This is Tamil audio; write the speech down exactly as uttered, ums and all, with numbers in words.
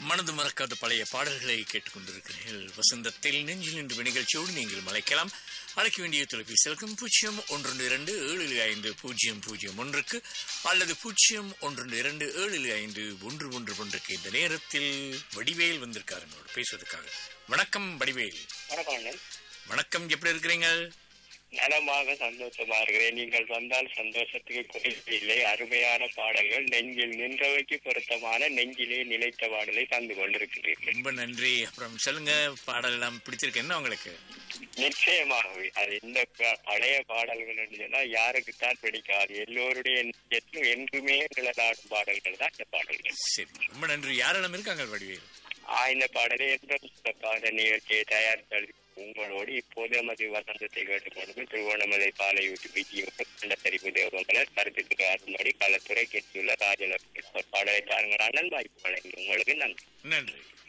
மனது மறக்காத பழைய பாடல்களை கேட்டுக்கொண்டிருக்கிறீர்கள். வசந்தத்தில் நெஞ்சில் நின்று நிகழ்ச்சியோடு நீங்கள் அழைக்கலாம். அழைக்க வேண்டிய தொலைபேசி இலக்கம் பூஜ்ஜியம் ஒன்று இரண்டு ஏழு ஐந்து பூஜ்ஜியம் பூஜ்ஜியம் ஒன்றுக்கு அல்லது பூஜ்ஜியம் ஒன்று இரண்டு ஏழு ஐந்து ஒன்று ஒன்று ஒன்றுக்கு. இந்த நேரத்தில் வடிவேல் வந்திருக்காருங்களோட பேசுவதற்காக. வணக்கம் வடிவேல். வணக்கம், எப்படி இருக்கிறீங்க? நலமாக சந்தோஷமா இருக்கிறேன். நீங்கள் வந்தால் சந்தோஷத்துக்கு குறைவு இல்லை. அருமையான பாடல்கள், நெஞ்சில் நின்றவைக்கு பொருத்தமான நெஞ்சிலே நிலைத்த பாடலை தந்து கொண்டிருக்கிறீர்கள். ரொம்ப நன்றி. அப்புறம் சொல்லுங்க, பாடல் எல்லாம் பிடிச்சிருக்கு என்ன உங்களுக்கு? நிச்சயமாகவே அது இந்த பழைய பாடல்கள் சொன்னா யாருக்குத்தான் பிடிக்காது? எல்லோருடைய நெஞ்சிலும் என்றுமே நிழலாடும் பாடல்கள் தான் இந்த பாடல்கள். சரி, ரொம்ப நன்றி. யாரெல்லாம் இருக்காங்க வடிவேல்? ஆஹ் இந்த பாடலை என்ற நிகழ்ச்சியை தயாரித்தல் உங்களோடு இப்போது நமது வசந்தத்தை கேட்டுக்கொண்டு திருவோணமலை பாலையூட்டு விஜயோடு கண்டத்தறிவு தேவமலர் கருத்துக்கு அருமடி களத்துறை கெட்டியுள்ள ராஜலட்சுமி பாடலை தாருங்கள். அண்ணன் வாய்ப்பு வழங்கி உங்களுக்கு நன்றி. நன்றி.